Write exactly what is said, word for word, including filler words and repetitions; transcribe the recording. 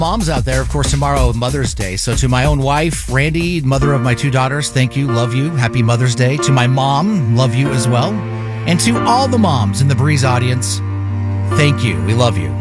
moms out there, of course, tomorrow, Mother's Day. So to my own wife, Randy, mother of my two daughters, thank you, love you, happy Mother's Day. To my mom, love you as well. And to all the moms in the Breeze audience, thank you, we love you.